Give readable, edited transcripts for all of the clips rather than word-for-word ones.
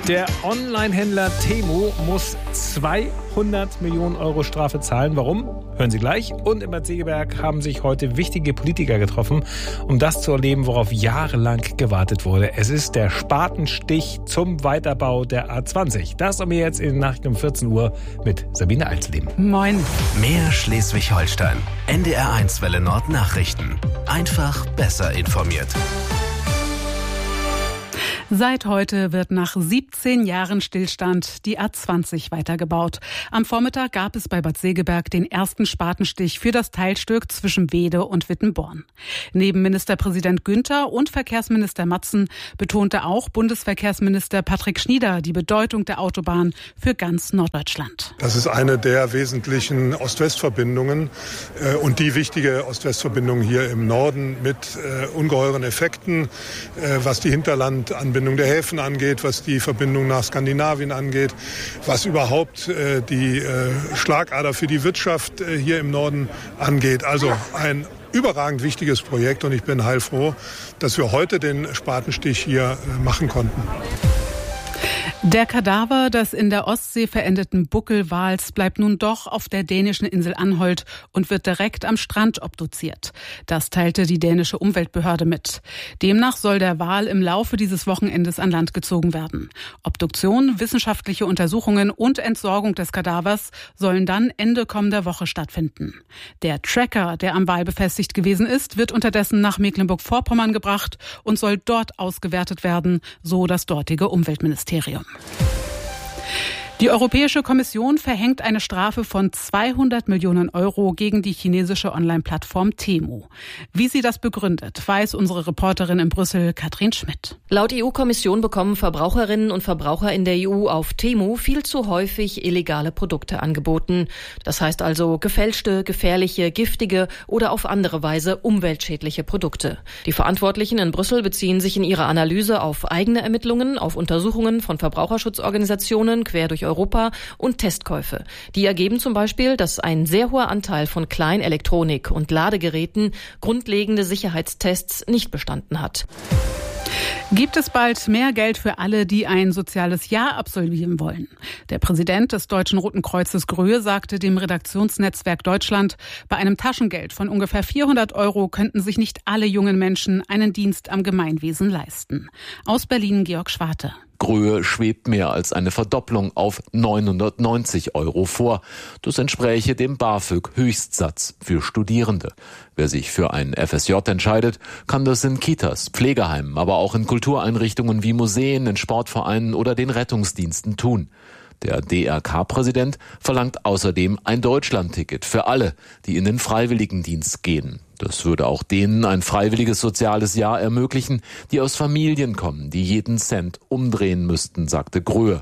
Der Online-Händler Temu muss 200 Millionen Euro Strafe zahlen. Warum? Hören Sie gleich. Und in Bad Segeberg haben sich heute wichtige Politiker getroffen, um das zu erleben, worauf jahrelang gewartet wurde. Es ist der Spatenstich zum Weiterbau der A20. Das und mehr jetzt in den Nachrichten um 14 Uhr mit Sabine Alsleben. Moin. Mehr Schleswig-Holstein. NDR1 Welle Nord Nachrichten. Einfach besser informiert. Seit heute wird nach 17 Jahren Stillstand die A20 weitergebaut. Am Vormittag gab es bei Bad Segeberg den ersten Spatenstich für das Teilstück zwischen Weede und Wittenborn. Neben Ministerpräsident Günther und Verkehrsminister Matzen betonte auch Bundesverkehrsminister Patrick Schnieder die Bedeutung der Autobahn für ganz Norddeutschland. Das ist eine der wesentlichen Ost-West-Verbindungen und die wichtige Ost-West-Verbindung hier im Norden mit ungeheuren Effekten, was die Hinterlandanbindung der Häfen angeht, was die Verbindung nach Skandinavien angeht, was überhaupt die Schlagader für die Wirtschaft hier im Norden angeht. Also ein überragend wichtiges Projekt und ich bin heilfroh, dass wir heute den Spatenstich hier machen konnten. Der Kadaver des in der Ostsee verendeten Buckelwals bleibt nun doch auf der dänischen Insel Anholt und wird direkt am Strand obduziert. Das teilte die dänische Umweltbehörde mit. Demnach soll der Wal im Laufe dieses Wochenendes an Land gezogen werden. Obduktion, wissenschaftliche Untersuchungen und Entsorgung des Kadavers sollen dann Ende kommender Woche stattfinden. Der Tracker, der am Wal befestigt gewesen ist, wird unterdessen nach Mecklenburg-Vorpommern gebracht und soll dort ausgewertet werden, so das dortige Umweltministerium. Die Europäische Kommission verhängt eine Strafe von 200 Millionen Euro gegen die chinesische Online-Plattform Temu. Wie sie das begründet, weiß unsere Reporterin in Brüssel, Katrin Schmidt. Laut EU-Kommission bekommen Verbraucherinnen und Verbraucher in der EU auf Temu viel zu häufig illegale Produkte angeboten. Das heißt also gefälschte, gefährliche, giftige oder auf andere Weise umweltschädliche Produkte. Die Verantwortlichen in Brüssel beziehen sich in ihrer Analyse auf eigene Ermittlungen, auf Untersuchungen von Verbraucherschutzorganisationen quer durch Europa und Testkäufe. Die ergeben zum Beispiel, dass ein sehr hoher Anteil von Kleinelektronik und Ladegeräten grundlegende Sicherheitstests nicht bestanden hat. Gibt es bald mehr Geld für alle, die ein soziales Jahr absolvieren wollen? Der Präsident des Deutschen Roten Kreuzes Gröhe sagte dem Redaktionsnetzwerk Deutschland, bei einem Taschengeld von ungefähr 400 Euro könnten sich nicht alle jungen Menschen einen Dienst am Gemeinwesen leisten. Aus Berlin Georg Schwarte. Gröhe schwebt mehr als eine Verdopplung auf 990 Euro vor. Das entspräche dem BAföG-Höchstsatz für Studierende. Wer sich für ein FSJ entscheidet, kann das in Kitas, Pflegeheimen, aber auch in Kultureinrichtungen wie Museen, in Sportvereinen oder den Rettungsdiensten tun. Der DRK-Präsident verlangt außerdem ein Deutschlandticket für alle, die in den Freiwilligendienst gehen. Das würde auch denen ein freiwilliges soziales Jahr ermöglichen, die aus Familien kommen, die jeden Cent umdrehen müssten, sagte Gröhe.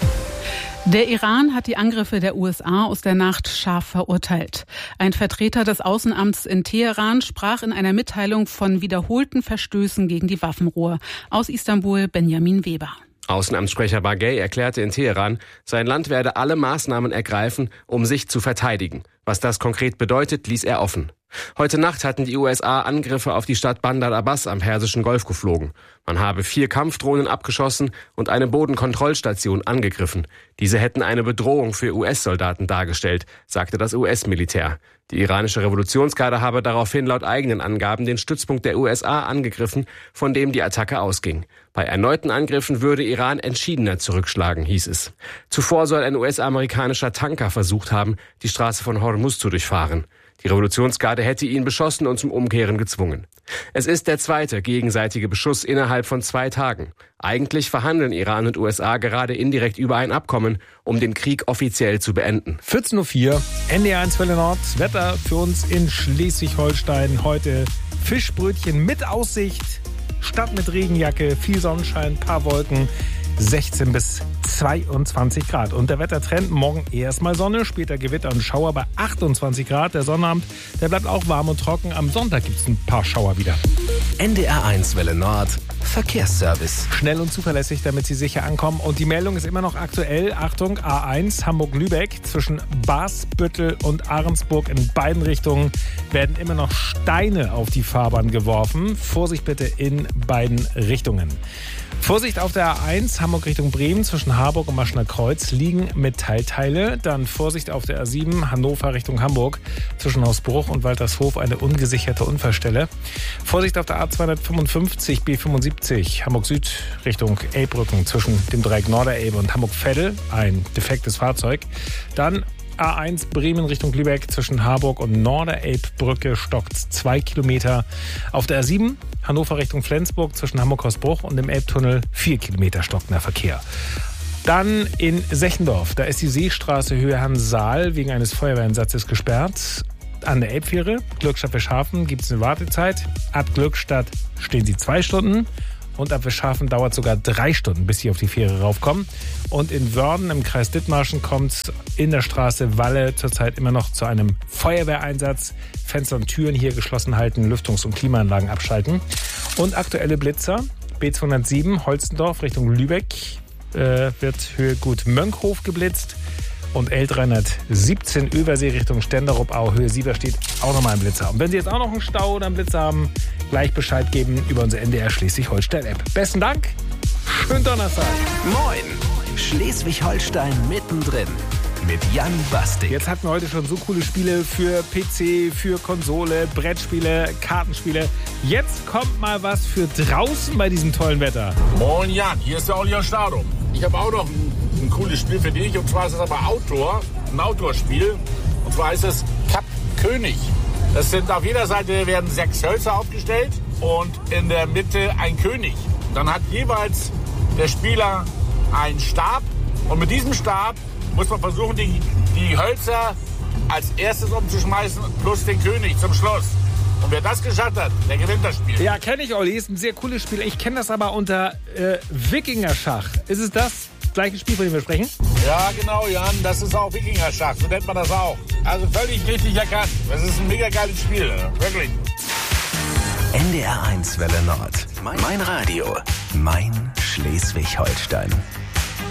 Der Iran hat die Angriffe der USA aus der Nacht scharf verurteilt. Ein Vertreter des Außenamts in Teheran sprach in einer Mitteilung von wiederholten Verstößen gegen die Waffenruhe. Aus Istanbul Benjamin Weber. Außenamtssprecher Baghei erklärte in Teheran, sein Land werde alle Maßnahmen ergreifen, um sich zu verteidigen. Was das konkret bedeutet, ließ er offen. Heute Nacht hatten die USA Angriffe auf die Stadt Bandar Abbas am Persischen Golf geflogen. Man habe 4 Kampfdrohnen abgeschossen und eine Bodenkontrollstation angegriffen. Diese hätten eine Bedrohung für US-Soldaten dargestellt, sagte das US-Militär. Die iranische Revolutionsgarde habe daraufhin laut eigenen Angaben den Stützpunkt der USA angegriffen, von dem die Attacke ausging. Bei erneuten Angriffen würde Iran entschiedener zurückschlagen, hieß es. Zuvor soll ein US-amerikanischer Tanker versucht haben, die Straße von Hormuz zu durchfahren. Die Revolutionsgarde hätte ihn beschossen und zum Umkehren gezwungen. Es ist der zweite gegenseitige Beschuss innerhalb von 2 Tagen. Eigentlich verhandeln Iran und USA gerade indirekt über ein Abkommen, um den Krieg offiziell zu beenden. 14.04 Uhr, NDR1 Welle Nord. Wetter für uns in Schleswig-Holstein. Heute Fischbrötchen mit Aussicht, Stadt mit Regenjacke, viel Sonnenschein, paar Wolken. 16 bis 22 Grad. Und der Wettertrend, morgen erstmal Sonne, später Gewitter und Schauer bei 28 Grad. Der Sonnabend, der bleibt auch warm und trocken. Am Sonntag gibt es ein paar Schauer wieder. NDR1 Welle Nord. Verkehrsservice. Schnell und zuverlässig, damit Sie sicher ankommen. Und die Meldung ist immer noch aktuell. Achtung, A1 Hamburg-Lübeck zwischen Basbüttel und Ahrensburg in beiden Richtungen werden immer noch Steine auf die Fahrbahn geworfen. Vorsicht bitte in beiden Richtungen. Vorsicht auf der A1 Hamburg Richtung Bremen zwischen Harburg und Maschner Kreuz liegen Metallteile. Dann Vorsicht auf der A7 Hannover Richtung Hamburg zwischen Hausbruch und Waltershof eine ungesicherte Unfallstelle. Vorsicht auf der A255 B75 Hamburg Süd Richtung Elbbrücken zwischen dem Dreieck Norderelbe und Hamburg-Veddel ein defektes Fahrzeug. Dann A1 Bremen Richtung Lübeck zwischen Harburg und Norderelbbrücke stockt 2 Kilometer. Auf der A7 Hannover Richtung Flensburg zwischen Hamburg-Hausbruch und dem Elbtunnel 4 Kilometer stockender Verkehr. Dann in Sechendorf, da ist die Seestraße Höhe Hansaal wegen eines Feuerwehreinsatzes gesperrt. An der Elbfähre Glückstadt-Fischhafen gibt es eine Wartezeit. Ab Glückstadt stehen Sie 2 Stunden. Und ab Fischhafen dauert sogar 3 Stunden, bis Sie auf die Fähre raufkommen. Und in Wörden im Kreis Dithmarschen kommt es in der Straße Walle zurzeit immer noch zu einem Feuerwehreinsatz. Fenster und Türen hier geschlossen halten, Lüftungs- und Klimaanlagen abschalten. Und aktuelle Blitzer. B207 Holstendorf Richtung Lübeck wird Höhe Gut Mönkhof geblitzt. Und L317 Übersee Richtung Stenderup-Au, Höhe Sieber steht auch nochmal ein Blitzer. Und wenn Sie jetzt auch noch einen Stau oder einen Blitzer haben, gleich Bescheid geben über unsere NDR Schleswig-Holstein-App. Besten Dank, schönen Donnerstag. Moin, Schleswig-Holstein mittendrin mit Jan Bastik. Jetzt hatten wir heute schon so coole Spiele für PC, für Konsole, Brettspiele, Kartenspiele. Jetzt kommt mal was für draußen bei diesem tollen Wetter. Moin Jan, hier ist der Olli aus Stadum. Ich habe auch noch ein cooles Spiel für dich, und zwar ist es aber ein Outdoor-Spiel, und zwar ist es Kap König. Das sind auf jeder Seite werden 6 Hölzer aufgestellt und in der Mitte ein König. Dann hat jeweils der Spieler einen Stab, und mit diesem Stab muss man versuchen, die Hölzer als erstes umzuschmeißen plus den König zum Schluss. Und wer das geschafft hat, der gewinnt das Spiel. Ja, kenne ich, Olli. Ist ein sehr cooles Spiel. Ich kenne das aber unter Wikinger-Schach. Ist es das gleiche Spiel, von dem wir sprechen? Ja, genau, Jan. Das ist auch Wikinger-Schach. So nennt man das auch. Also völlig richtig erkannt. Das ist ein mega geiles Spiel. Wirklich. NDR 1 Welle Nord. Mein Radio. Mein Schleswig-Holstein.